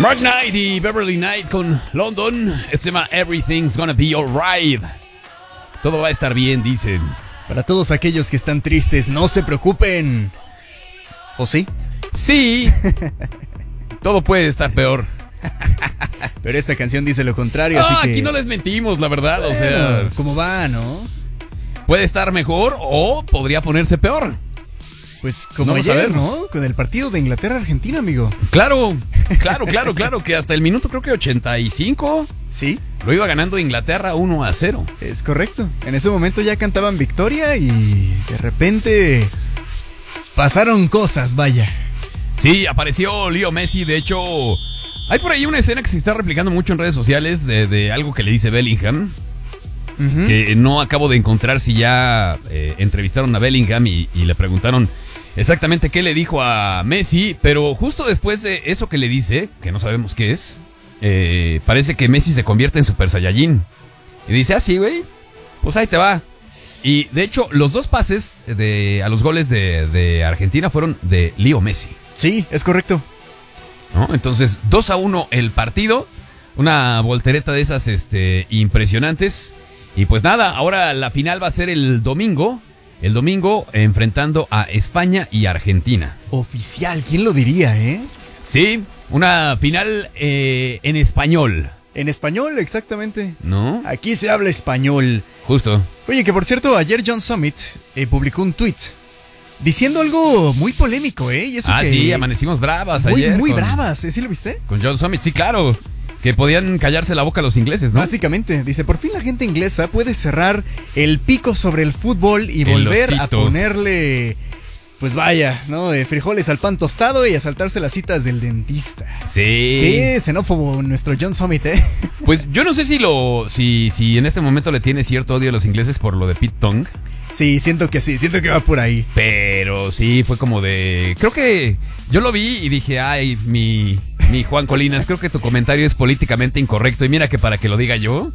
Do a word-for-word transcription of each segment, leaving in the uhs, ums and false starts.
Mark Knight y Beverly Knight con London. Este se llama Everything's Gonna Be Alright. Todo va a estar bien, dicen. Para todos aquellos que están tristes, no se preocupen. ¿O sí? Sí. Todo puede estar peor. Pero esta canción dice lo contrario, Ah, así que... aquí no les mentimos, la verdad, Bueno, o sea... ¿cómo va, no? Puede estar mejor o podría ponerse peor. Pues como No lo ayer, sabemos. ¿no? Con el partido de Inglaterra-Argentina, amigo. Claro, claro, claro, claro, que hasta el minuto creo que ochenta y cinco Sí, lo iba ganando Inglaterra uno a cero. es correcto. En ese momento ya cantaban victoria y de repente pasaron cosas, vaya. Sí, apareció Leo Messi, de hecho... Hay por ahí una escena que se está replicando mucho en redes sociales de, de algo que le dice Bellingham. Ujú. Que no acabo de encontrar si ya eh, entrevistaron a Bellingham y, y le preguntaron exactamente qué le dijo a Messi, pero justo después de eso que le dice, que no sabemos qué es, eh, parece que Messi se convierte en Super Saiyajin. Y dice, ah, sí, güey, pues ahí te va. Y de hecho, los dos pases de, a los goles de, de Argentina fueron de Leo Messi, Sí, es correcto. ¿no? Entonces, dos a uno el partido, una voltereta de esas este, impresionantes. Y pues nada, ahora la final va a ser el domingo. El domingo enfrentando a España y Argentina. Oficial, ¿quién lo diría, eh? Sí, una final eh, en español, En español, exactamente. ¿no? Aquí se habla español. Justo. Oye, que por cierto, ayer John Summit eh, publicó un tweet diciendo algo muy polémico, ¿eh? Y eso Ah, que sí, amanecimos bravas muy, ayer. muy con, bravas, ¿eh? ¿Sí lo viste? Con John Summit, sí, claro. Que podían callarse la boca los ingleses, ¿no? Básicamente, dice, por fin la gente inglesa puede cerrar el pico sobre el fútbol y El volver a osito. ponerle, pues vaya, ¿no? Eh, frijoles al pan tostado y a saltarse las citas del dentista. Sí. Qué xenófobo nuestro John Summit, ¿eh? Pues yo no sé si lo, si, si en este momento le tiene cierto odio a los ingleses por lo de Pete Tong. Sí, siento que sí, siento que va por ahí. Pero sí, fue como de... Creo que yo lo vi y dije, ay, mi, mi Juan Colinas, creo que tu comentario es políticamente incorrecto. Y mira que para que lo diga yo,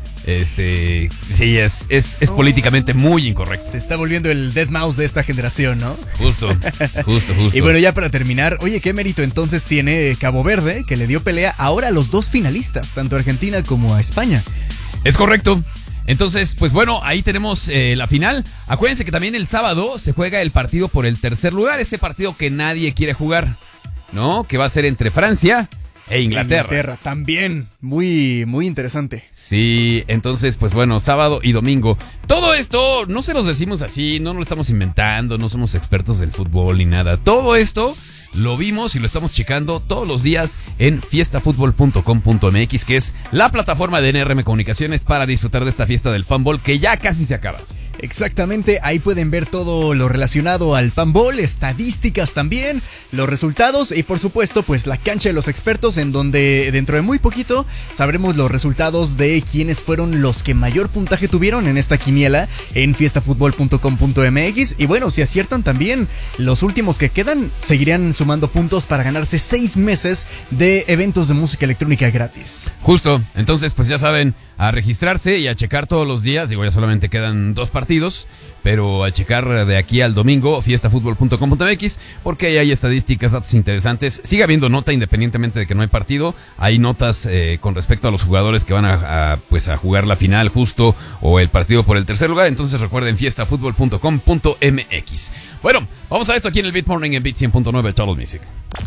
este... Sí, es, es, es políticamente muy incorrecto. Se está volviendo el dead mouse de esta generación, ¿no? Justo, justo, justo. Y bueno, ya para terminar, oye, ¿qué mérito entonces tiene Cabo Verde, que le dio pelea ahora a los dos finalistas, tanto a Argentina como a España? Es correcto. Entonces, pues bueno, ahí tenemos eh, la final. Acuérdense que también el sábado se juega el partido por el tercer lugar, ese partido que nadie quiere jugar, ¿no? Que va a ser entre Francia e Inglaterra. Inglaterra, también, muy, muy interesante. Sí, entonces, pues bueno, sábado y domingo. Todo esto no se los decimos así, no lo estamos inventando, no somos expertos del fútbol ni nada. Todo esto lo vimos y lo estamos checando todos los días en fiesta fútbol punto com punto m x, que es la plataforma de N R M Comunicaciones para disfrutar de esta fiesta del fútbol que ya casi se acaba. Exactamente, ahí pueden ver todo lo relacionado al panball, estadísticas también, los resultados y por supuesto pues la cancha de los expertos, en donde dentro de muy poquito sabremos los resultados de quiénes fueron los que mayor puntaje tuvieron en esta quiniela en fiesta fútbol punto com punto m x. Y bueno, si aciertan también, los últimos que quedan seguirían sumando puntos para ganarse seis meses de eventos de música electrónica gratis. Justo, entonces pues ya saben, a registrarse y a checar todos los días. Digo, ya solamente quedan dos partidos, pero a checar de aquí al domingo fiesta fútbol punto com punto m x, porque ahí hay estadísticas, datos interesantes. Sigue habiendo nota independientemente de que no hay partido. Hay notas eh, con respecto a los jugadores que van a, a, pues a jugar la final justo o el partido por el tercer lugar. Entonces recuerden fiesta fútbol punto com punto m x. Bueno, vamos a esto aquí en el Beat Morning en Beat cien punto nueve Total Music.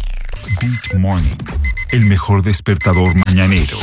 Beat Morning, el mejor despertador mañanero.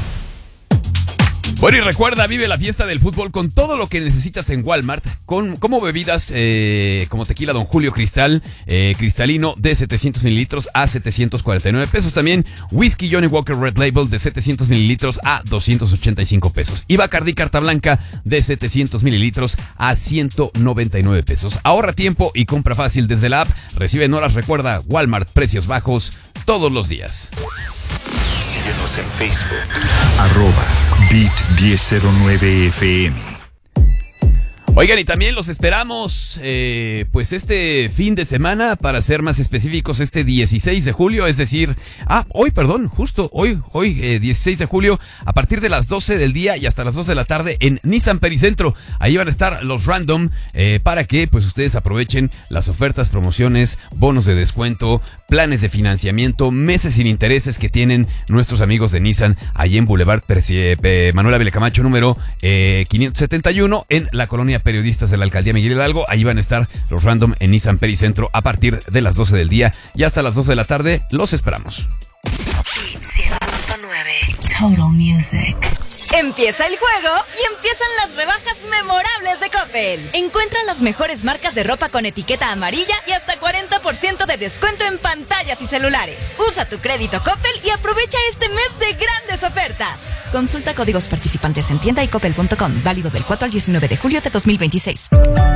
Bueno, y recuerda, vive la fiesta del fútbol con todo lo que necesitas en Walmart, con como bebidas eh, como tequila Don Julio Cristal, eh, cristalino de setecientos mililitros a setecientos cuarenta y nueve pesos. También whisky Johnny Walker Red Label de setecientos mililitros a doscientos ochenta y cinco pesos. Y Bacardí Carta Blanca de setecientos mililitros a ciento noventa y nueve pesos. Ahorra tiempo y compra fácil desde la app. Recibe en horas, recuerda, Walmart, precios bajos todos los días. Síguenos en Facebook, arroba Beat diez cero nueve F M. Oigan, y también los esperamos, eh, pues este fin de semana, para ser más específicos, este dieciséis de julio, es decir, ah, hoy, perdón, justo hoy, hoy, eh, dieciséis de julio, a partir de las doce del día y hasta las dos de la tarde en Nissan Pericentro. Ahí van a estar los Random, eh, para que pues ustedes aprovechen las ofertas, promociones, bonos de descuento, planes de financiamiento, meses sin intereses que tienen nuestros amigos de Nissan ahí en Boulevard Perci- eh, Manuel Ávila Camacho número eh, quinientos setenta y uno en la colonia Periodistas de la Alcaldía Miguel Hidalgo. Ahí van a estar los Random en Nissan Pericentro a partir de las doce del día y hasta las doce de la tarde. Los esperamos. cien punto nueve Total Music. Empieza el juego y empiezan las rebajas memorables de Coppel. Encuentra las mejores marcas de ropa con etiqueta amarilla y hasta cuarenta por ciento de descuento en pantallas y celulares. Usa tu crédito Coppel y aprovecha este mes de grandes ofertas. Consulta códigos participantes en tienda y coppel punto com. Válido del cuatro al diecinueve de julio de dos mil veintiséis.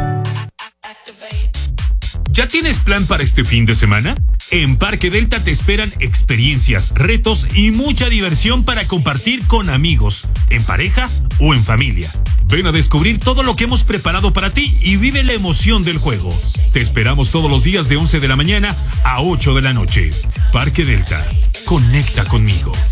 ¿Ya tienes plan para este fin de semana? En Parque Delta te esperan experiencias, retos y mucha diversión para compartir con amigos, en pareja o en familia. Ven a descubrir todo lo que hemos preparado para ti y vive la emoción del juego. Te esperamos todos los días de once de la mañana a ocho de la noche. Parque Delta, conecta conmigo.